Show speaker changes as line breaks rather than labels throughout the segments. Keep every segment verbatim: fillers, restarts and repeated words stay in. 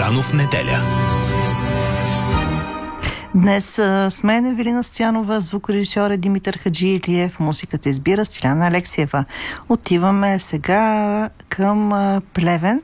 Рано в неделя.
Днес с мен Евелина Стоянова, звукорежисьор е Димитър Хаджилиев, музиката избира Стиляна Алексиева. Отиваме сега към Плевен,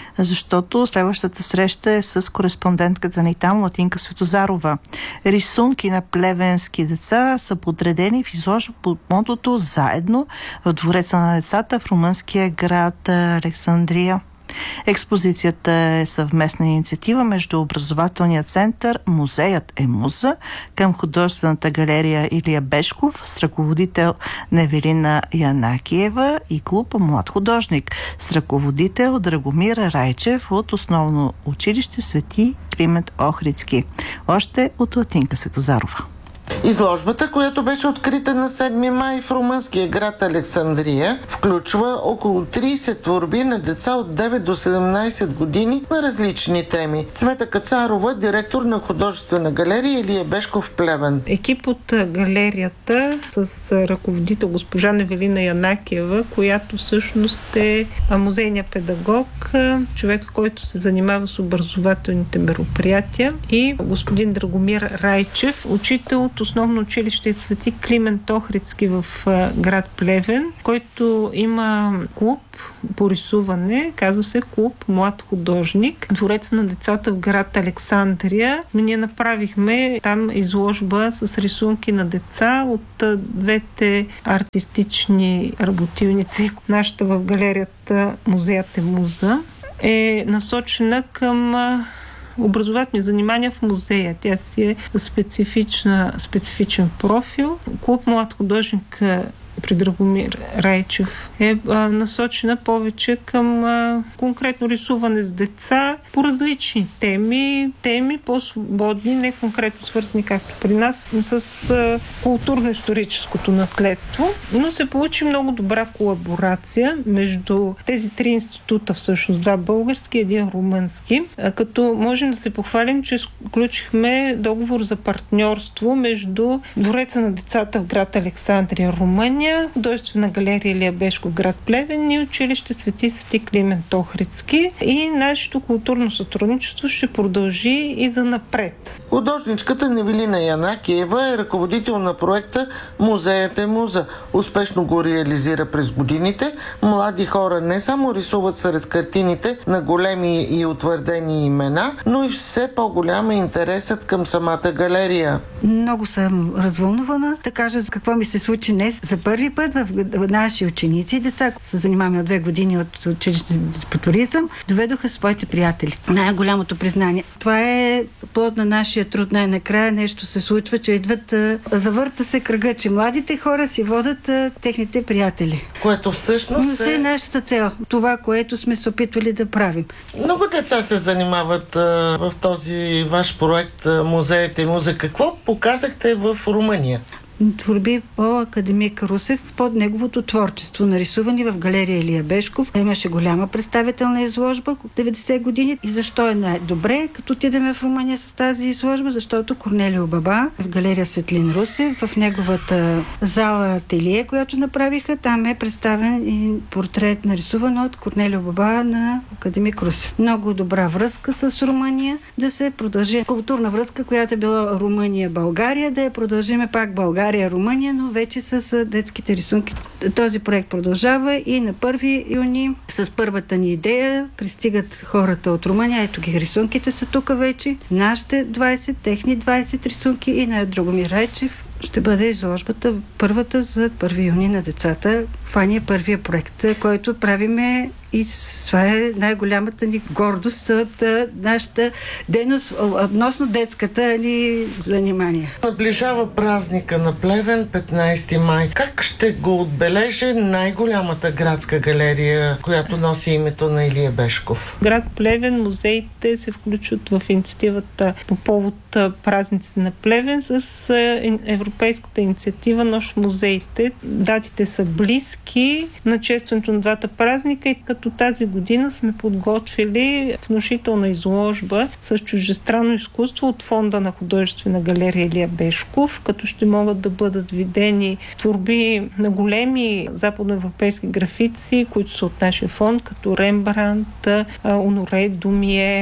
защото следващата среща е с кореспондентката ни там, Латинка Светозарова. Рисунки на плевенски деца са подредени в изложба под мотото "Заедно" в Двореца на децата в румънския град Александрия. Експозицията е съвместна инициатива между образователния център "Музеят е муза" към художествената галерия Илия Бешков с ръководител Невелина Янакиева и клуб "Млад художник" с ръководител Драгомир Райчев от основно училище Свети Климент Охридски. Още от Латинка Светозарова.
Изложбата, която беше открита на седми май в румънския град Александрия, включва около трийсет творби на деца от девет до седемнайсет години на различни теми. Цвета Кацарова, директор на художествена галерия Илия Бешков, Плевен.
Екип от галерията с ръководител госпожа Невелина Янакиева, която всъщност е музейния педагог, човек, който се занимава с образователните мероприятия, и господин Драгомир Райчев, учител от основно училище Свети Климент Охридски в град Плевен, който има клуб по рисуване, казва се клуб "Млад художник", Двореца на децата в град Александрия. Ние направихме там изложба с рисунки на деца от двете артистични работилници. Нашата в галерията "Музеят е муза" е насочена към образователни занимания в музея. Тя си е специфична, специфичен профил. Клуб "Млад художник" при Драгомир Райчев е а, насочена повече към а, конкретно рисуване с деца по различни теми, теми по-свободни, не конкретно свързани както при нас с а, културно-историческото наследство, но се получи много добра колаборация между тези три института, всъщност два български и един румънски, а, като можем да се похвалим, че сключихме договор за партньорство между Двореца на децата в град Александрия, Румъния, художествена галерия Илия Бешков, град Плевен и училище Свети Свети Климент Охридски. И нашето културно сътрудничество ще продължи и за напред.
Художничката Невелина Янакиева е ръководител на проекта "Музеят е муза". Успешно го реализира през годините. Млади хора не само рисуват сред картините на големи и утвърдени имена, но и все по-голям е интересът към самата галерия.
Много съм развълнувана да кажа за какво ми се случи днес. За първи път в наши ученици, деца, се занимаваме от две години от училище по туризъм, доведоха своите приятели. Най-голямото признание. Това е плод на нашия труд. Най-накрая нещо се случва, че идват, завърта се кръга, че младите хора си водят а, техните приятели.
Което всъщност
е...
е
нашата цел. Това, което сме се опитвали да правим.
Много деца се занимават а, в този ваш проект "Музеят е муза". Какво показахте в Румъния?
Творби по академик Русев, под неговото творчество, нарисувани в галерия Илия Бешков. Имаше голяма представителна изложба от деветдесет години. И защо е най-добре, като отидем в Румъния с тази изложба? Защото Корнелио Баба в галерия Светлин Русев, в неговата зала ателие, която направиха, там е представен и портрет, нарисуван от Корнелио Баба на академик Русев. Много добра връзка с Румъния, да се продължи културна връзка, която е била Румъния-България, да я продължиме пак България Румъния, но вече с детските рисунки. Този проект продължава и на първи юни с първата ни идея пристигат хората от Румъния. Ето ги, рисунките са тук вече. Нашите двайсет, техни двайсет рисунки и на Драгомир Райчев ще бъде изложбата първата за първи юни на децата. Това ни е първия проект, който правиме и това е най-голямата ни гордост от нашата дейност относно детската ни занимание.
Наближава празника на Плевен, петнайсети май. Как ще го отбележи най-голямата градска галерия, която носи името на Илия Бешков?
Град Плевен, музеите се включват в инициативата по повод празниците на Плевен с европейската инициатива "Нощ музеите". Датите са близки на честването на двата празника и като тази година сме подготвили внушителна изложба с чуждестранно изкуство от фонда на художествена галерия Илия Бешков, като ще могат да бъдат видени творби на големи западноевропейски графици, които са от нашия фонд, като Рембрандт, Оноре Думие,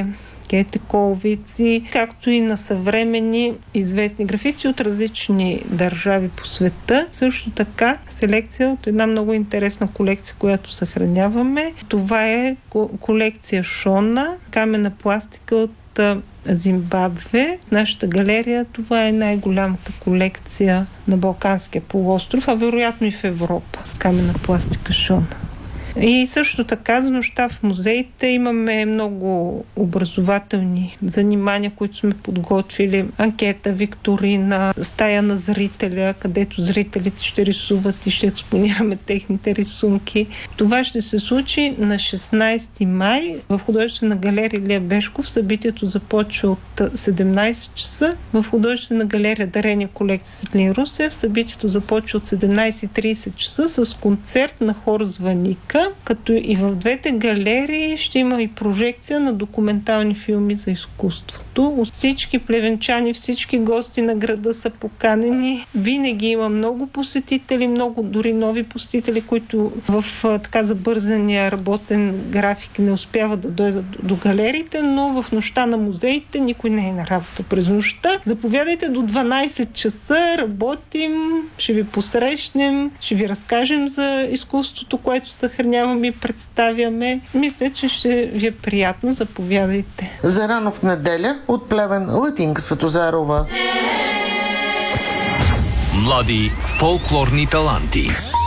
Гете Колвици, както и на съвременни известни графици от различни държави по света. Също така селекция от една много интересна колекция, която съхраняваме. Това е колекция Шона, камена пластика от Зимбабве. Нашата галерия, това е най-голямата колекция на Балканския полуостров, а вероятно и в Европа с камена пластика Шона. И също така за нощта в музеите имаме много образователни занимания, които сме подготвили. Анкета, викторина, стая на зрителя, където зрителите ще рисуват и ще експонираме техните рисунки. Това ще се случи на шестнайсети май в художествена галерия Илия Бешков. Събитието започва от седемнайсет часа. В художествена галерия Дарение колекция Светлин Русев събитието започва от седемнайсет и трийсет часа с концерт на хор Звъника, като и в двете галерии ще има и прожекция на документални филми за изкуството. Всички плевенчани, всички гости на града са поканени. Винаги има много посетители, много дори нови посетители, които в така забързания работен график не успяват да дойдат до галериите, но в нощта на музеите никой не е на работа през нощта. Заповядайте до дванайсет часа, работим, ще ви посрещнем, ще ви разкажем за изкуството, което съхраняваме и представяме. Мисля, че ще ви е приятно. Заповядайте.
Зарано в неделя от Плевен Латинка Светозарова.
Млади фолклорни таланти.